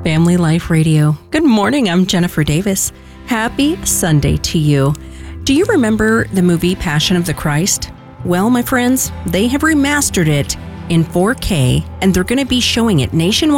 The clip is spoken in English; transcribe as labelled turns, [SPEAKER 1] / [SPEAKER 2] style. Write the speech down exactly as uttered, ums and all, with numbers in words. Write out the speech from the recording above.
[SPEAKER 1] Family Life Radio. Good morning, I'm Jennifer Davis. Happy Sunday to you. Do you remember the movie Passion of the Christ? Well, my friends, they have remastered it in four K, and they're going to be showing it nationwide